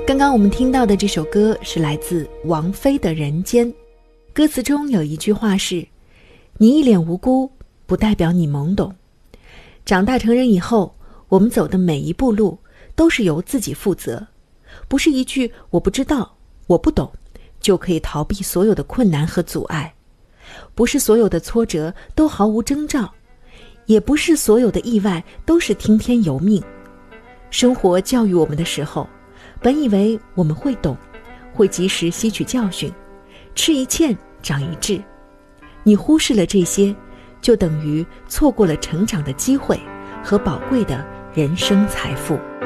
刚刚我们听到的这首歌是来自王菲的《人间》，歌词中有一句话是：你一脸无辜，不代表你懵懂。长大成人以后，我们走的每一步路都是由自己负责，不是一句我不知道，我不懂就可以逃避所有的困难和阻碍，不是所有的挫折都毫无征兆，也不是所有的意外都是听天由命。生活教育我们的时候，本以为我们会懂，会及时吸取教训，吃一堑长一智。你忽视了这些，就等于错过了成长的机会和宝贵的人生财富。